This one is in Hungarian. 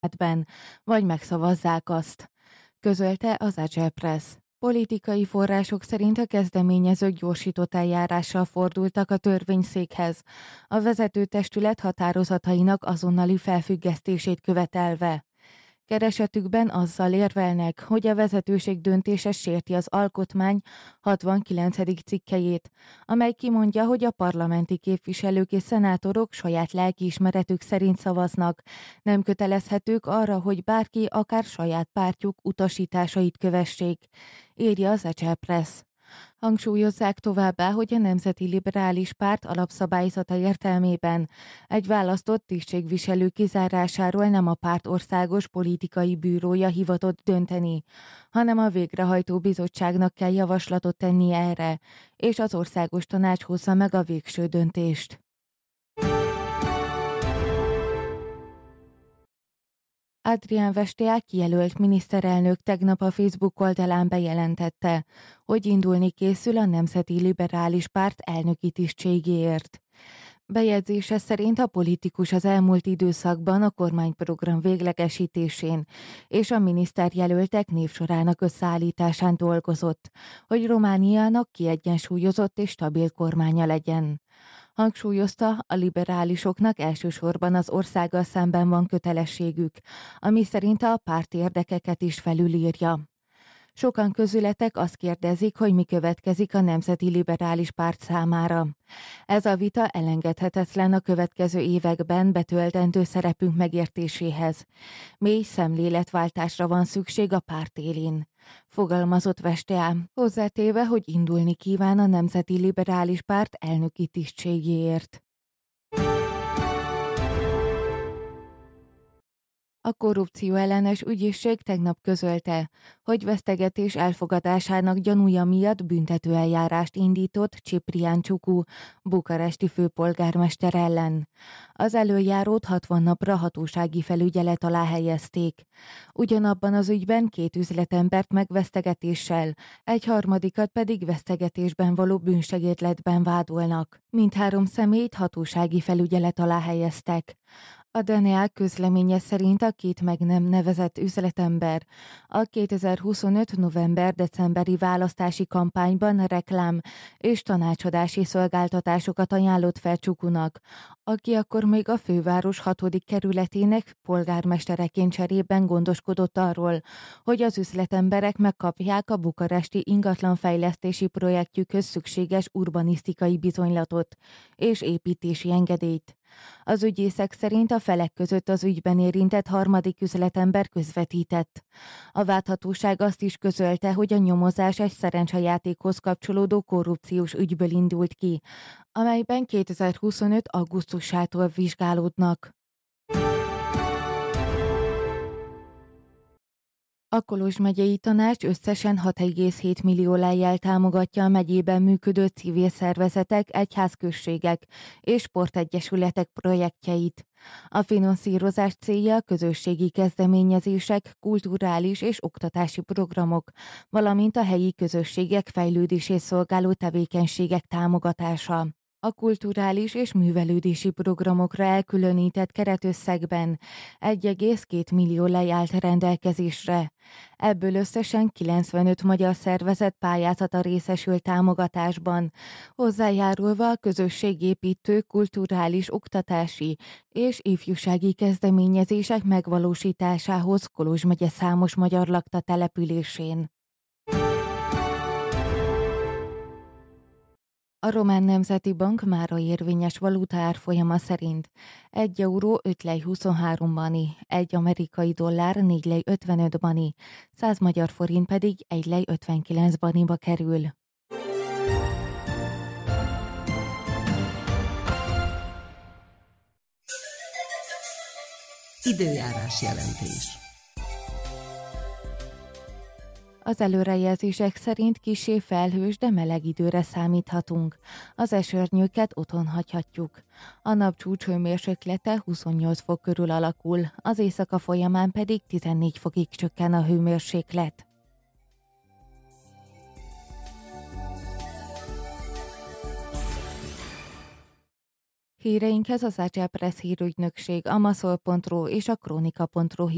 vagy megszavazzák azt, közölte az Agile Press. Politikai források szerint a kezdeményezők gyorsított eljárással fordultak a törvényszékhez, a vezetőtestület határozatainak azonnali felfüggesztését követelve. Keresetükben azzal érvelnek, hogy a vezetőség döntése sérti az alkotmány 69. cikkelyét, amely kimondja, hogy a parlamenti képviselők és szenátorok saját lelkiismeretük szerint szavaznak, nem kötelezhetők arra, hogy bárki akár saját pártjuk utasításait kövessék, írja az Agile Press. Hangsúlyozzák továbbá, hogy a Nemzeti Liberális Párt alapszabályzata értelmében egy választott tisztségviselő kizárásáról nem a párt országos politikai bűrója hivatott dönteni, hanem a végrehajtó bizottságnak kell javaslatot tenni erre, és az országos tanács hozza meg a végső döntést. Adrián Veszteák kijelölt miniszterelnök tegnap a Facebook oldalán bejelentette, hogy indulni készül a Nemzeti Liberális Párt elnöki tisztségéért. Bejegyzése szerint a politikus az elmúlt időszakban a kormányprogram véglegesítésén és a miniszterjelöltek névsorának összeállításán dolgozott, hogy Romániának kiegyensúlyozott és stabil kormánya legyen. Hangsúlyozta, a liberálisoknak elsősorban az országgal szemben van kötelességük, ami szerint a párt érdekeket is felülírja. Sokan közületek azt kérdezik, hogy mi következik a Nemzeti Liberális Párt számára. Ez a vita elengedhetetlen a következő években betöltendő szerepünk megértéséhez. Mély szemléletváltásra van szükség a párt élén, fogalmazott Veszteá, hozzátéve, hogy indulni kíván a Nemzeti Liberális Párt elnöki tisztségéért. A korrupcióellenes ügyészség tegnap közölte, hogy vesztegetés elfogadásának gyanúja miatt büntetőeljárást indított Ciprián Ciucu, bukaresti főpolgármester ellen. Az elöljárót 60 napra hatósági felügyelet alá helyezték. Ugyanabban az ügyben 2 üzletembert megvesztegetéssel, egy harmadikat pedig vesztegetésben való bűnsegédletben vádolnak. Mindhárom személyt hatósági felügyelet alá helyeztek. A DNA közleménye szerint a 2 meg nem nevezett üzletember a 2025. november-decemberi választási kampányban reklám és tanácsadási szolgáltatásokat ajánlott fel Ciucunak, aki akkor még a főváros 6. kerületének polgármestereként cserében gondoskodott arról, hogy az üzletemberek megkapják a bukaresti ingatlanfejlesztési projektjükhöz szükséges urbanisztikai bizonylatot és építési engedélyt. Az ügyészek szerint a felek között az ügyben érintett harmadik üzletember közvetített. A vádhatóság azt is közölte, hogy a nyomozás egy szerencsejátékhoz kapcsolódó korrupciós ügyből indult ki, amelyben 2025. augusztusától vizsgálódnak. A Kolozs megyei tanács összesen 6,7 millió lejjel támogatja a megyében működő civil szervezetek, egyházközségek és sportegyesületek projektjeit. A finanszírozás célja a közösségi kezdeményezések, kulturális és oktatási programok, valamint a helyi közösségek fejlődését szolgáló tevékenységek támogatása. A kulturális és művelődési programokra elkülönített keretösszegben 1,2 millió lej állt rendelkezésre. Ebből összesen 95 magyar szervezet pályázata részesül támogatásban, hozzájárulva a közösségépítő, kulturális, oktatási és ifjúsági kezdeményezések megvalósításához Kolozs megye számos magyar lakta településén. A Román Nemzeti Bank mára érvényes valutaárfolyama szerint 1 euró 5 lej 23 bani, 1 amerikai dollár 4 lej 55 bani, 100 magyar forint pedig 1 lej 59 baniba kerül. Időjárás jelentés. Az előrejelzések szerint kissé felhős, de meleg időre számíthatunk. Az esernyőket otthon hagyhatjuk. A nap csúcshőmérséklete 28 fok körül alakul, az éjszaka folyamán pedig 14 fokig csökken a hőmérséklet. Híreinkhez az Agile Press hírügynökség, a maszol.ru és a kronika.ru